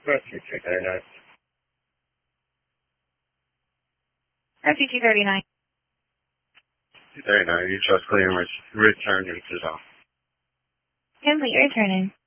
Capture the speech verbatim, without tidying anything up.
Rescue two thirty-nine. Rescue two thirty-nine. two thirty-nine, you trust clear and return your off. Complete returning.